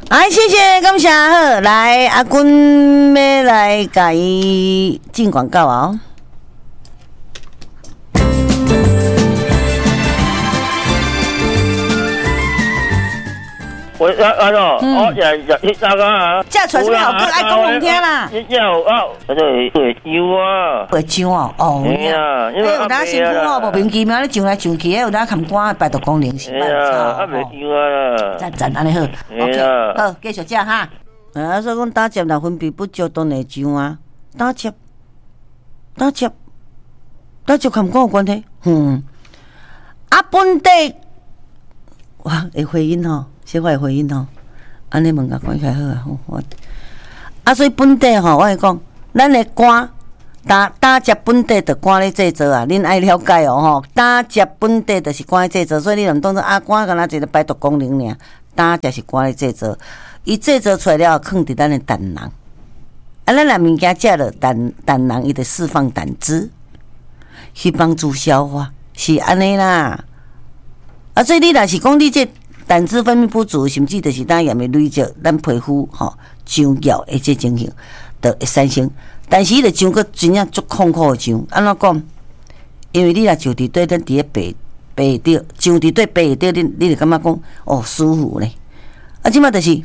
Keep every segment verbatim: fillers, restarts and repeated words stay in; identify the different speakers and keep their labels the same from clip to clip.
Speaker 1: 来，谢谢，感谢好。来，阿君要来甲伊进广告哦。
Speaker 2: 我啊啊咯，我也也迄那个啊，
Speaker 1: 这出什么好歌？爱讲拢听啦。
Speaker 2: 你有啊，我就会有啊，
Speaker 1: 会唱哦，哦。
Speaker 2: 哎呀，
Speaker 1: 因为有当辛苦哦，莫名其妙咧唱来唱去，有当看歌拜读功能是拜
Speaker 2: 操。啊，未有啊。
Speaker 1: 赞赞，安尼好。OK， 好，继续讲哈。啊，所以讲打接若分泌不足都会唱啊，打接，打接，打接看歌有关系。嗯，啊，本地，哇，会回音吼。小可会回应吼，安尼问甲讲起来好啊！我啊，所以本地吼，我会讲，咱的歌打打接本地的歌咧制作啊，恁爱了解哦吼。打接本地就是歌咧制作，所以你唔当作啊歌敢若一个排毒功能尔，打接是歌咧制作，伊制作出来了，放伫咱的胆囊。啊，咱若物件食了胆胆囊，伊就释放胆汁，去帮助消化，是安尼啦。啊，所以你若是讲你这。胆汁分泌不足，甚至就是当然会累积咱皮肤吼痒痒的这情形，就会产生。但是伊个痒个真正足痛苦的痒，安怎讲？因为你若就伫对咱伫咧背背着，痒伫对背着，你你就感觉讲哦舒服咧。啊，即马就是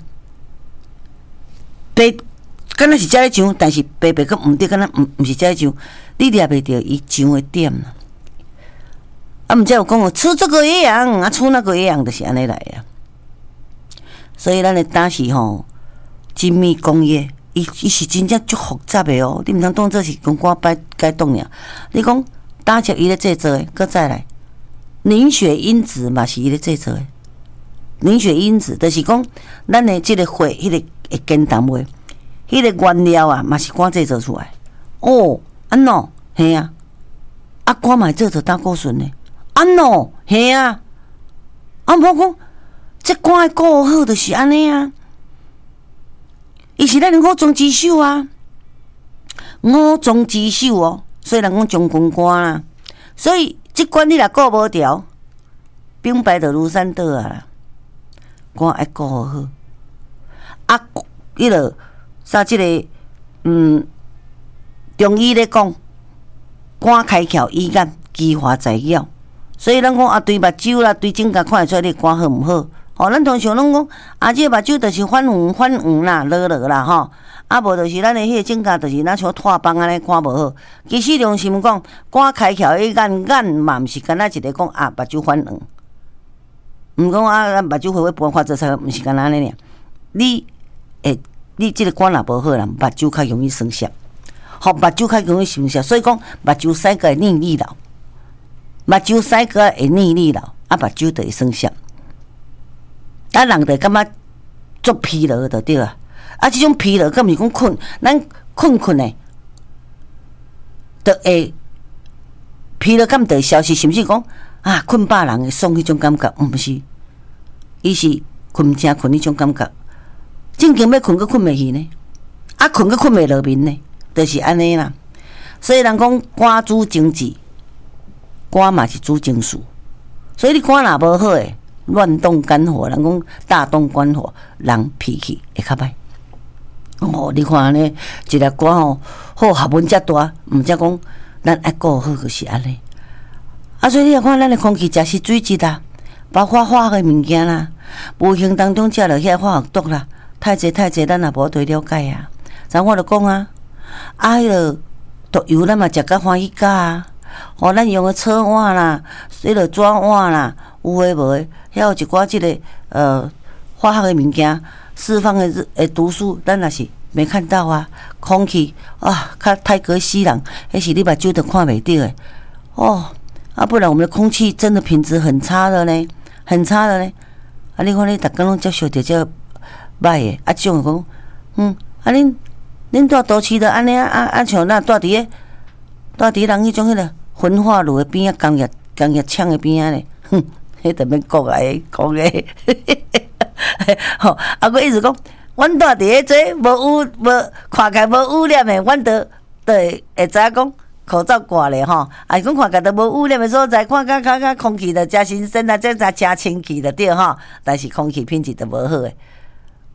Speaker 1: 背，敢若是遮咧痒，但是背背个毋对，敢若毋毋是遮咧痒，你掠袂着伊痒的点啦。啊，毋则有讲哦，吃这个也痒，啊，吃那个也痒，就是安尼来啊。所以咱的打是吼，精密工业，伊伊是真正足复杂的哦。你毋通当做是讲歌摆解冻尔。你讲打接伊咧制作的，搁再来凝血因子嘛是伊咧制作的。凝血因子就是讲咱的即个血，迄、那个会跟淡位，迄、那个原料啊嘛是歌制作出来。哦，安喏，嘿啊，啊歌嘛做做胆固醇呢。安喏，嘿啊，啊无讲，这肝会顾好，就是安尼啊。伊是咱五脏之首啊，五脏之首哦，所以人讲中宫肝啦。所以即关你若顾无调，兵败就如山倒啊。肝爱顾好，啊，迄落啥即个嗯，中医咧讲，肝开窍医眼，激化在药。所以咱讲啊，对目睭啦，对指甲看会出来你肝好毋好？吼、哦，咱通常拢讲啊，这目睭就是反黄反黄啦，落落啦吼。啊，无就是咱的迄个指甲就是若像脱帮安尼看无好。其实良心讲，肝开窍伊眼眼嘛毋是干那一个讲啊目睭反黄，毋讲啊目睭会会搬发做啥，毋是干那安尼尔。你诶，你即个肝若无好啦，目睭较容易生涩，吼、哦、目睭较容易生涩，所以讲目睭洗个会腻腻老。目睭洗个会腻腻老，啊目睭就会生涩，啊人就感觉足疲劳就对啊。啊，即种疲劳，敢毋是讲困，咱困困诶，就会疲劳感就会消失，是毋是讲啊困饱人会爽迄种感觉？毋是，伊是困真困迄种感觉。正经要困个困袂去呢，啊困个困袂落眠呢，就是安尼啦。所以人讲肝主情志。肝嘛是主情绪，所以你肝若无好诶，乱动肝火，人讲大动肝火，人脾气会较歹。哦，你看安尼一粒肝吼，好学问遮大，毋则讲咱爱顾好就是安尼。啊，所以你来看咱诶空气食是水质啦，包括化学物件啦，无形当中食落遐化学毒啦，太济太济，咱也无对了解啊。咱我著讲啊，啊，迄个毒油咱嘛食甲欢喜甲啊。哦，咱用个搓碗啦，迄个纸碗啦，有诶无诶，遐有一寡即个呃化学诶物件释放诶诶毒素，咱也是没看到啊。空气啊，较太过死人，迄是你目睭都看袂到诶。哦，啊，不然我们的空气真的品质很差的呢，很差的呢。啊，你看你逐工拢接受着这歹诶，啊，即种讲，嗯，啊，恁恁住都市的安尼啊啊啊，像咱住伫咧住伫人迄种迄个。焚化炉的边啊，工业工业厂的边啊咧，哼，迄着免讲诶，讲诶，吼，啊，我意思讲，阮住伫咧这无污无看起来无污染的，阮着着会会知影讲口罩挂咧吼，啊，讲看起来都无污染的所在，看甲甲甲空气着真新鲜啊，这才真清气着对吼，但是空气品质着无好诶。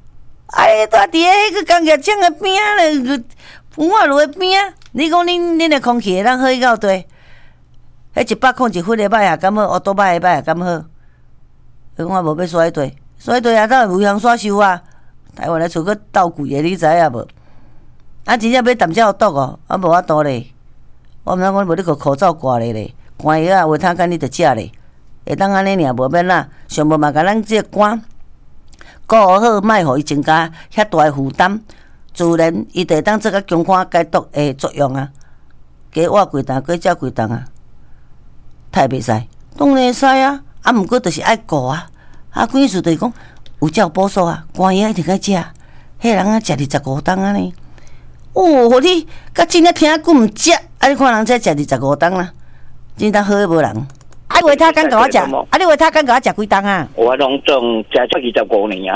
Speaker 1: 啊，你住伫迄个工业厂的边咧，我落边，你讲恁恁的空气咱好伊到地，迄一百控一分的歹也敢好，乌多歹的歹也敢好。我无要刷地，刷地啊，当然有通刷收啊。台湾来厝个斗贵的，你知影无？啊，真正要淡才有毒哦，啊无法度咧。我毋知讲无你个口罩挂咧咧，寒药啊，话通干你着食咧，会当安尼尔，无免啦。上无嘛，甲咱即个肝顾好，莫互伊增加遐大的负担，自然伊就会当做甲强肝解毒的作用啊。加活几担，加食几担啊，太袂使，当然会使啊。啊，毋过就是爱顾啊。啊，关键就是讲有照补数啊，肝药一定爱食。迄人啊，食二十五担安尼。哦，你甲真正听久毋食，啊！你看人才食二十五担啦，真当好诶无人。啊，你话他敢甲我食？啊，你话他敢甲我食几担啊？
Speaker 3: 我拢总食出二十五年啊。